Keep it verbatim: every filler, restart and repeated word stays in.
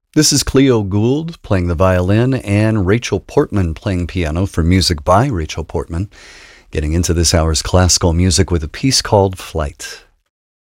This is Cleo Gould playing the violin and Rachel Portman playing piano for music by Rachel Portman. Getting into this hour's classical music with a piece called Flight.